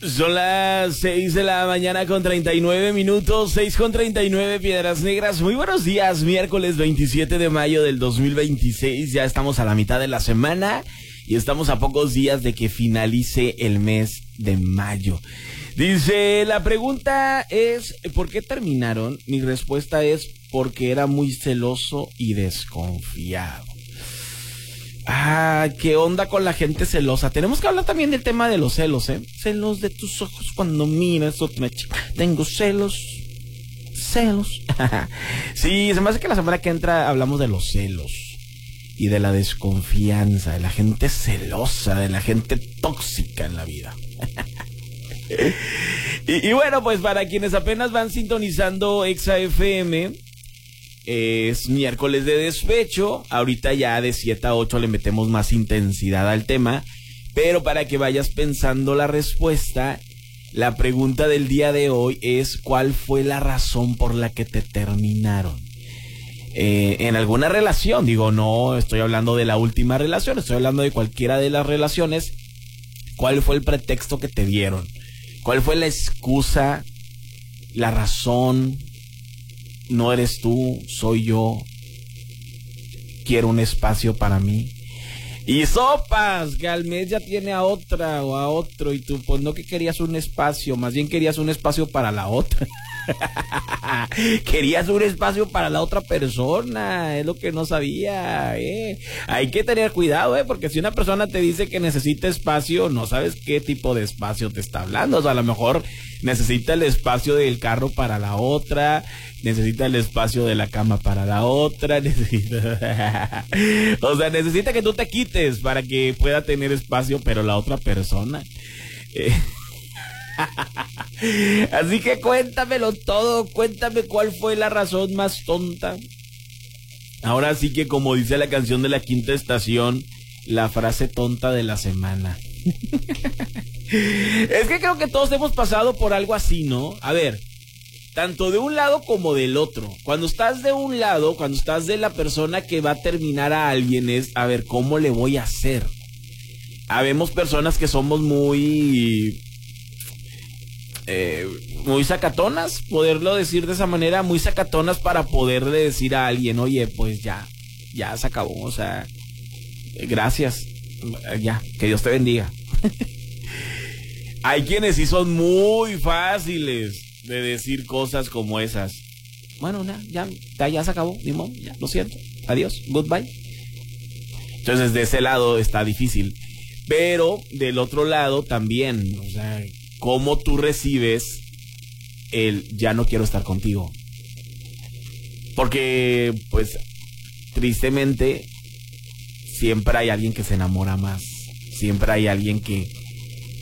Son las 6 de la mañana con 39 minutos, 6:39, Piedras Negras. Muy buenos días, miércoles 27 de mayo del 2026. Ya estamos a la mitad de la semana y estamos a pocos días de que finalice el mes de mayo. Dice, la pregunta es, ¿por qué terminaron? Mi respuesta es, porque era muy celoso y desconfiado. ¿Qué onda con la gente celosa? Tenemos que hablar también del tema de los celos, ¿eh? Celos de tus ojos cuando miras otra chica. Tengo celos. Sí, se me hace que la semana que entra hablamos de los celos y de la desconfianza, de la gente celosa, de la gente tóxica en la vida. y bueno, pues para quienes apenas van sintonizando Exa FM, es miércoles de despecho. Ahorita ya de 7 a 8 le metemos más intensidad al tema, pero para que vayas pensando la respuesta, la pregunta del día de hoy es: ¿cuál fue la razón por la que te terminaron? En alguna relación, digo, no estoy hablando de la última relación, estoy hablando de cualquiera de las relaciones. ¿Cuál fue el pretexto que te dieron? ¿Cuál fue la excusa, la razón? No eres tú, soy yo. Quiero un espacio para mí. Y sopas, que al mes ya tiene a otra o a otro. Y tú, pues no que querías un espacio, más bien querías un espacio para la otra. Querías un espacio para la otra persona, es lo que no sabía, Hay que tener cuidado, porque si una persona te dice que necesita espacio, no sabes qué tipo de espacio te está hablando. O sea, a lo mejor necesita el espacio del carro para la otra, necesita el espacio de la cama para la otra, necesita que tú te quites para que pueda tener espacio, pero la otra persona. Así que cuéntamelo todo, cuéntame cuál fue la razón más tonta. Ahora sí que, como dice la canción de La Quinta Estación, la frase tonta de la semana. Es que creo que todos hemos pasado por algo así, ¿no? A ver, tanto de un lado como del otro. Cuando estás de un lado, cuando estás de la persona que va a terminar a alguien, es, a ver, ¿cómo le voy a hacer? Habemos personas que somos muy sacatonas, poderlo decir de esa manera, muy sacatonas para poderle decir a alguien, oye, pues ya se acabó, o sea, gracias, ya, que Dios te bendiga. Hay quienes sí son muy fáciles de decir cosas como esas. Bueno, ya se acabó, ni modo, ya, lo siento, adiós, goodbye. Entonces de ese lado está difícil, pero del otro lado también, o sea, ¿cómo tú recibes el ya no quiero estar contigo? Porque, pues, tristemente, siempre hay alguien que se enamora más. Siempre hay alguien que